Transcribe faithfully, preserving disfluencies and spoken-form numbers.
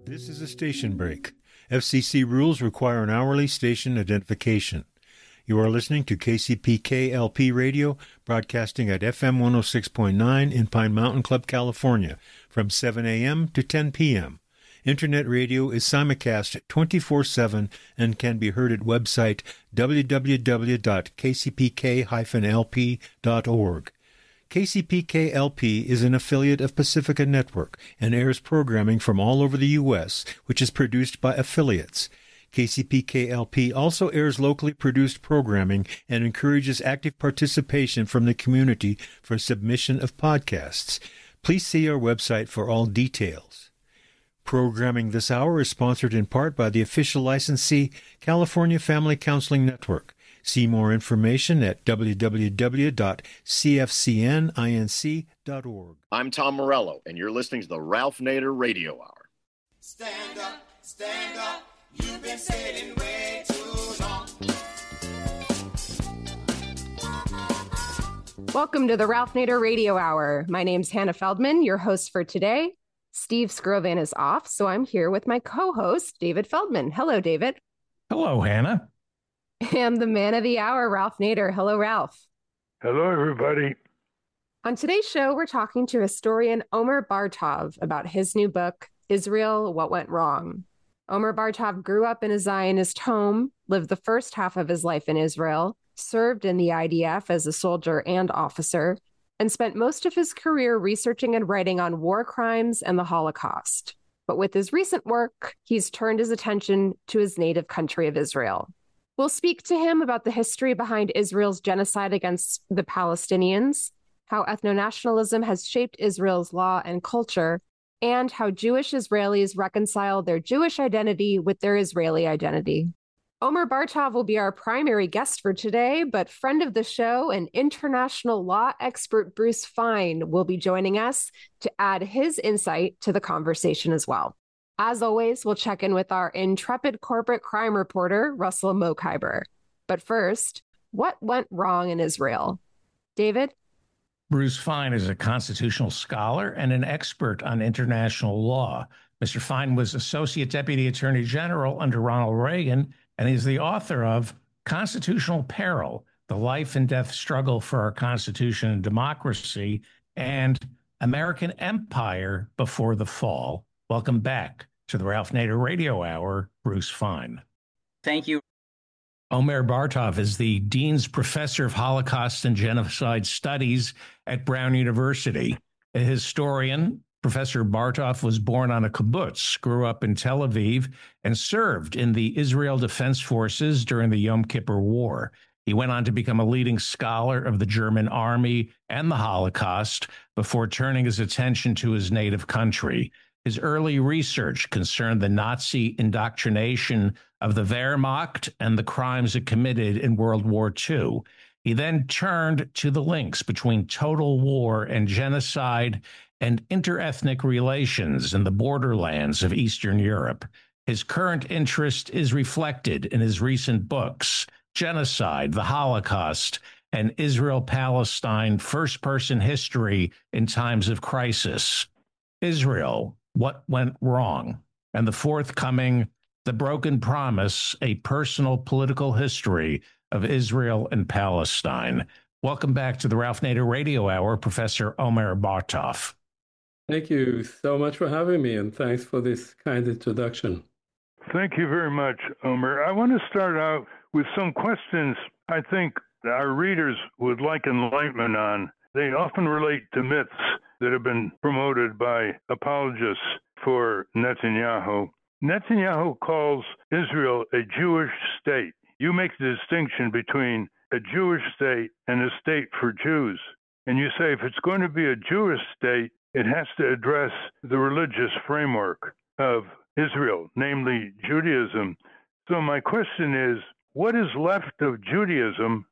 This is a station break. F C C rules require an hourly station identification. You are listening to K C P K L P Radio, broadcasting at F M one oh six point nine in Pine Mountain Club, California, from seven a.m. to ten p.m. Internet radio is simulcast twenty-four seven and can be heard at website w w w dot k c p k dash l p dot org. K C P K L P is an affiliate of Pacifica Network and airs programming from all over the U S, which is produced by affiliates. K C P K L P also airs locally produced programming and encourages active participation from the community for submission of podcasts. Please see our website for all details. Programming this hour is sponsored in part by the official licensee, California Family Counseling Network. See more information at w w w dot c f c n inc dot org. I'm Tom Morello, and you're listening to the Ralph Nader Radio Hour. Stand up, stand up, you've been sailing way too long. Welcome to the Ralph Nader Radio Hour. My name's Hannah Feldman, your host for today. Steve Skrovan is off, so I'm here with my co-host, David Feldman. Hello, David. Hello, Hannah. And the man of the hour, Ralph Nader. Hello, Ralph. Hello, everybody. On today's show, we're talking to historian Omer Bartov about his new book, Israel, What Went Wrong. Omer Bartov grew up in a Zionist home, lived the first half of his life in Israel, served in the I D F as a soldier and officer, and spent most of his career researching and writing on war crimes and the Holocaust. But with his recent work, he's turned his attention to his native country of Israel. We'll speak to him about the history behind Israel's genocide against the Palestinians, how ethno-nationalism has shaped Israel's law and culture, and how Jewish Israelis reconcile their Jewish identity with their Israeli identity. Omer Bartov will be our primary guest for today, but friend of the show and international law expert Bruce Fein will be joining us to add his insight to the conversation as well. As always, we'll check in with our intrepid corporate crime reporter, Russell Mokhiber. But first, what went wrong in Israel? David? Bruce Fein is a constitutional scholar and an expert on international law. Mister Fein was Associate Deputy Attorney General under Ronald Reagan, and he's the author of Constitutional Peril, The Life and Death Struggle for Our Constitution and Democracy, and American Empire Before the Fall. Welcome back to the Ralph Nader Radio Hour, Bruce Fein. Thank you. Omer Bartov is the Dean's Professor of Holocaust and Genocide Studies at Brown University. A historian, Professor Bartov was born on a kibbutz, grew up in Tel Aviv, and served in the Israel Defense Forces during the Yom Kippur War. He went on to become a leading scholar of the German army and the Holocaust before turning his attention to his native country. His early research concerned the Nazi indoctrination of the Wehrmacht and the crimes it committed in World War Two. He then turned to the links between total war and genocide and interethnic relations in the borderlands of Eastern Europe. His current interest is reflected in his recent books, Genocide, the Holocaust, and Israel-Palestine First-Person History in Times of Crisis. Israel, What Went Wrong, and the forthcoming The Broken Promise, A Personal Political History of Israel and Palestine. Welcome back to the Ralph Nader Radio Hour, Professor Omer Bartov. Thank you so much for having me, and thanks for this kind introduction. Thank you very much, Omer. I want to start out with some questions I think our readers would like enlightenment on. They often relate to myths that have been promoted by apologists for Netanyahu. Netanyahu calls Israel a Jewish state. You make the distinction between a Jewish state and a state for Jews. And you say if it's going to be a Jewish state, it has to address the religious framework of Israel, namely Judaism. So my question is, what is left of Judaism